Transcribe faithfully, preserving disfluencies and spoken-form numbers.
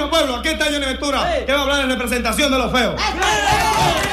pueblo, aquí está Johnny Ventura, Sí. que va a hablar en representación de los feos. ¡Eh!